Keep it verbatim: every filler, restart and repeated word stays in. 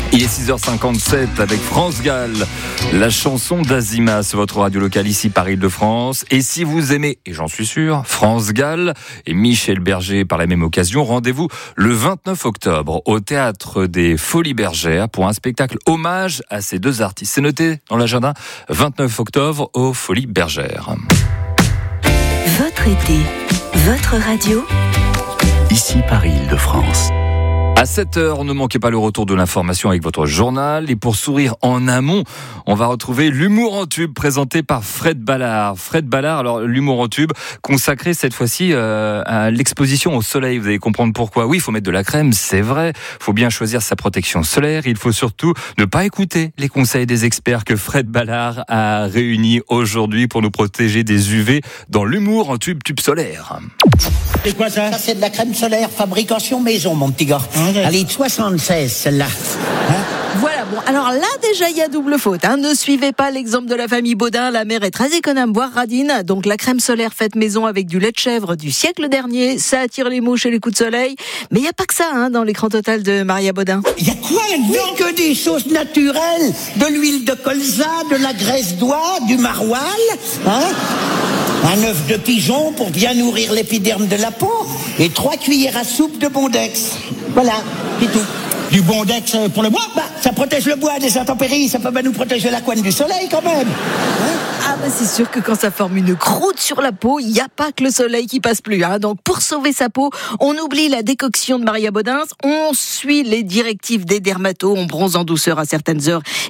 Il est six heures cinquante-sept avec France Gall, la chanson d'Azima, c'est votre radio locale ici par Île-de-France. Et si vous aimez, et j'en suis sûr, France Gall et Michel Berger par la même occasion, rendez-vous le vingt-neuf octobre au Théâtre des Folies Bergères pour un spectacle hommage à ces deux artistes. C'est noté dans l'agenda, vingt-neuf octobre aux Folies Bergères. Votre été, votre radio, ici par Île-de-France. À sept heures, ne manquez pas le retour de l'information avec votre journal. Et pour sourire en amont, on va retrouver l'humour en tube présenté par Fred Ballard. Fred Ballard, alors l'humour en tube consacré cette fois-ci euh, à l'exposition au soleil. Vous allez comprendre pourquoi. Oui, il faut mettre de la crème, c'est vrai. Il faut bien choisir sa protection solaire. Il faut surtout ne pas écouter les conseils des experts que Fred Ballard a réunis aujourd'hui pour nous protéger des U V dans l'humour en tube tube solaire. C'est quoi ça? Ça, c'est de la crème solaire, fabrication maison, mon petit gars. Ah, ouais. Elle est de soixante-seize, celle-là. Hein? Voilà, bon, alors là, déjà, il y a double faute. Hein. Ne suivez pas l'exemple de la famille Baudin. La mère est très économe, voire radine. Donc, la crème solaire faite maison avec du lait de chèvre du siècle dernier, ça attire les mouches et les coups de soleil. Mais il n'y a pas que ça, hein, dans l'écran total de Maria Baudin. Il y a quoi là-dedans? Que des choses naturelles. De l'huile de colza, de la graisse d'oie, du maroilles, hein? Un œuf de pigeon pour bien nourrir l'épiderme de la peau. Et trois cuillères à soupe de Bondex. Voilà, c'est tout. Du Bondex pour le bois? Bah, ça protège le bois des intempéries, ça peut pas nous protéger la couenne du soleil quand même. Hein? Ah bah c'est sûr que quand ça forme une croûte sur la peau, il n'y a pas que le soleil qui passe plus. Hein. Donc pour sauver sa peau, on oublie la décoction de Maria Baudin, on suit les directives des dermatos, on bronze en douceur à certaines heures.